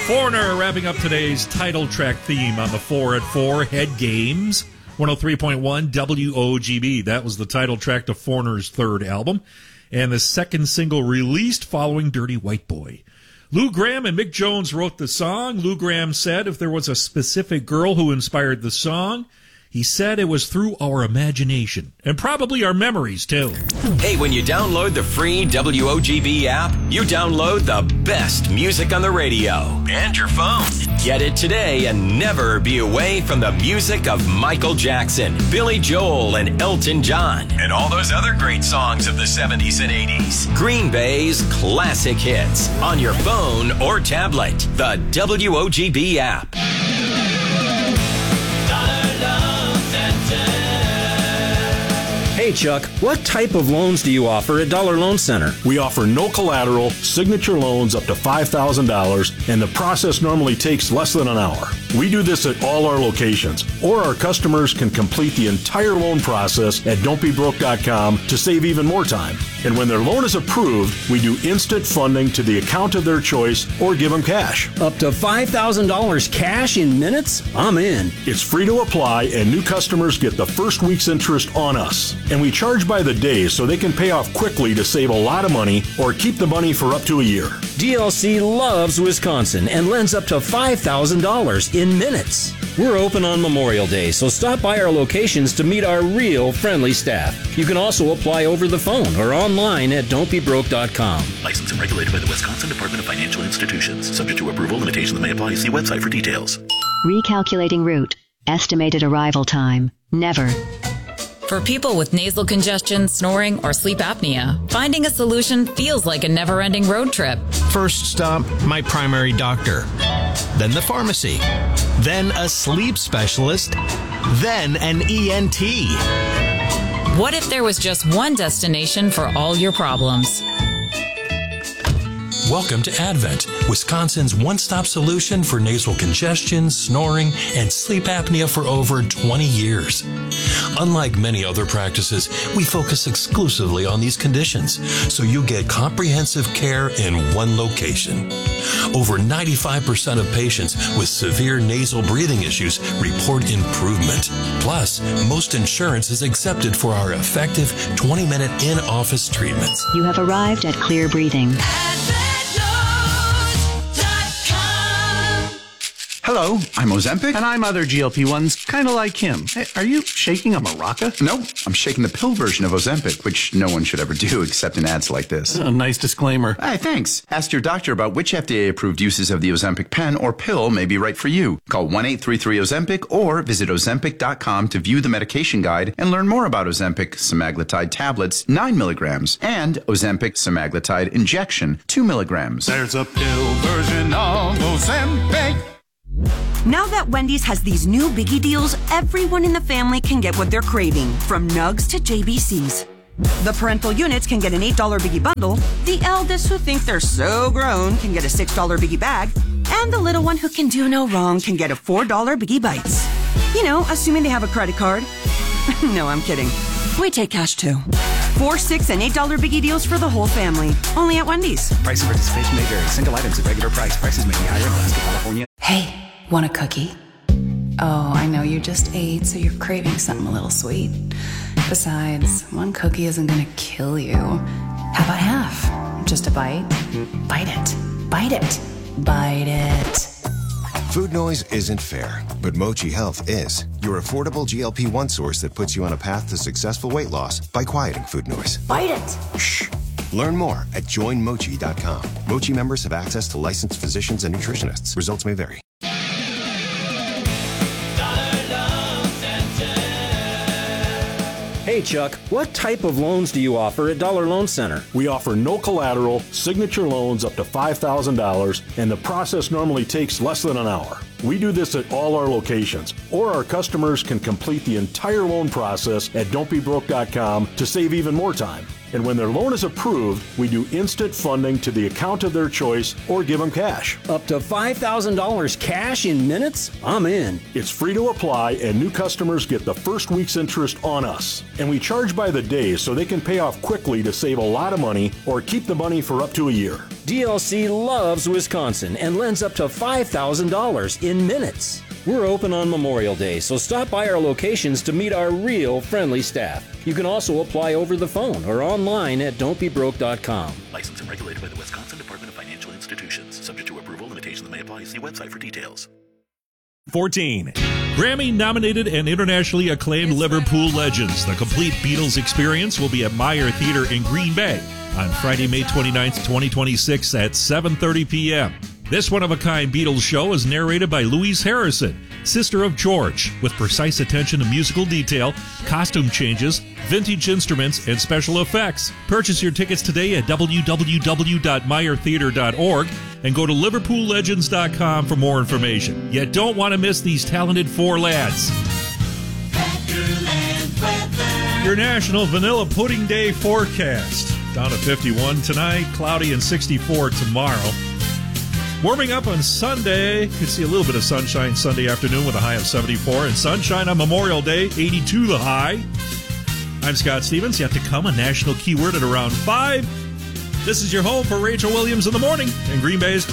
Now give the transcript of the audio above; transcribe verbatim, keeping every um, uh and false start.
Foreigner wrapping up today's title track theme on the four at four Head Games. one oh three point one W O G B. That was the title track to Foreigner's third album, and the second single released following Dirty White Boy. Lou Gramm and Mick Jones wrote the song. Lou Gramm said if there was a specific girl who inspired the song, he said it was through our imagination, and probably our memories, too. Hey, when you download the free W O G B app, you download the best music on the radio and your phone. Get it today and never be away from the music of Michael Jackson, Billy Joel, and Elton John, and all those other great songs of the seventies and eighties. Green Bay's classic hits on your phone or tablet. The W O G B app. Hey, Chuck, what type of loans do you offer at Dollar Loan Center? We offer no collateral, signature loans up to five thousand dollars, and the process normally takes less than an hour. We do this at all our locations, or our customers can complete the entire loan process at don't be broke dot com to save even more time. And when their loan is approved, we do instant funding to the account of their choice or give them cash. Up to five thousand dollars cash in minutes? I'm in. It's free to apply, and new customers get the first week's interest on us. And we charge by the day so they can pay off quickly to save a lot of money or keep the money for up to a year. D L C loves Wisconsin and lends up to five thousand dollars in minutes. We're open on Memorial Day, so stop by our locations to meet our real friendly staff. You can also apply over the phone or online at don't be broke dot com. Licensed and regulated by the Wisconsin Department of Financial Institutions. Subject to approval, limitations may apply. See website for details. Recalculating route. Estimated arrival time. Never. For people with nasal congestion, snoring, or sleep apnea, finding a solution feels like a never-ending road trip. First stop, my primary doctor. Then the pharmacy. Then a sleep specialist. Then an E N T. What if there was just one destination for all your problems? Welcome to Advent, Wisconsin's one-stop solution for nasal congestion, snoring, and sleep apnea for over twenty years. Unlike many other practices, we focus exclusively on these conditions, so you get comprehensive care in one location. Over ninety-five percent of patients with severe nasal breathing issues report improvement. Plus, most insurance is accepted for our effective twenty-minute in-office treatments. You have arrived at Clear Breathing. Hello, I'm Ozempic. And I'm other G L P ones, kind of like him. Hey, are you shaking a maraca? Nope, I'm shaking the pill version of Ozempic, which no one should ever do except in ads like this. A nice disclaimer. Hey, thanks. Ask your doctor about which F D A-approved uses of the Ozempic pen or pill may be right for you. Call one eight three three Ozempic or visit ozempic dot com to view the medication guide and learn more about Ozempic semaglutide tablets, nine milligrams, and Ozempic semaglutide injection, two milligrams. There's a pill version of Ozempic. Now that Wendy's has these new biggie deals, everyone in the family can get what they're craving, from nugs to J B Cs. The parental units can get an eight dollar biggie bundle, the eldest who think they're so grown can get a six dollar biggie bag, and the little one who can do no wrong can get a four dollar biggie bites. You know, assuming they have a credit card. No, I'm kidding. We take cash too. Four, six, and eight dollar biggie deals for the whole family. Only at Wendy's. Price and participation may vary. Single items at regular price. Prices may be higher in Alaska, California. Hey. Want a cookie? Oh, I know you just ate, so you're craving something a little sweet. Besides, one cookie isn't gonna kill you. How about half? Just a bite? Bite it. Bite it. Bite it. Food noise isn't fair, but Mochi Health is. Your affordable G L P one source that puts you on a path to successful weight loss by quieting food noise. Bite it. Shh. Learn more at join mochi dot com. Mochi members have access to licensed physicians and nutritionists. Results may vary. Hey, Chuck, what type of loans do you offer at Dollar Loan Center? We offer no collateral, signature loans up to five thousand dollars, and the process normally takes less than an hour. We do this at all our locations, or our customers can complete the entire loan process at don't be broke dot com to save even more time. And when their loan is approved, we do instant funding to the account of their choice or give them cash. Up to five thousand dollars cash in minutes? I'm in. It's free to apply, and new customers get the first week's interest on us. And we charge by the day so they can pay off quickly to save a lot of money or keep the money for up to a year. D L C loves Wisconsin and lends up to five thousand dollars in minutes. We're open on Memorial Day, so stop by our locations to meet our real friendly staff. You can also apply over the phone or online at don't be broke dot com. Licensed and regulated by the Wisconsin Department of Financial Institutions. Subject to approval, limitations may apply. See website for details. fourteen. Grammy-nominated and internationally acclaimed Liverpool legends. The complete Beatles experience will be at Meyer Theater in Green Bay on Friday, May twenty-ninth, twenty twenty-six at seven thirty p.m. This one-of-a-kind Beatles show is narrated by Louise Harrison, sister of George, with precise attention to musical detail, costume changes, vintage instruments, and special effects. Purchase your tickets today at w w w dot meyer theater dot org and go to liverpool legends dot com for more information. You don't want to miss these talented four lads. Your National Vanilla Pudding Day forecast. Down to fifty-one tonight, cloudy and sixty-four tomorrow. Warming up on Sunday, you could see a little bit of sunshine Sunday afternoon with a high of seventy-four, and sunshine on Memorial Day, eighty-two the high. I'm Scott Stevens. Yet to come, a national keyword at around five. This is your home for Rachel Williams in the morning, and Green Bay's